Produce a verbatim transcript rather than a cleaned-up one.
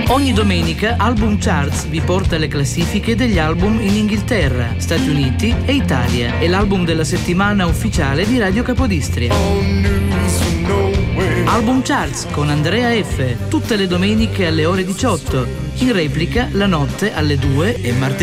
Ogni domenica Album Charts vi porta le classifiche degli album in Inghilterra, Stati Uniti e Italia. È l'album della settimana ufficiale di Radio Capodistria. Album Charts con Andrea F. Tutte le domeniche alle ore diciotto. In replica la notte alle due e martedì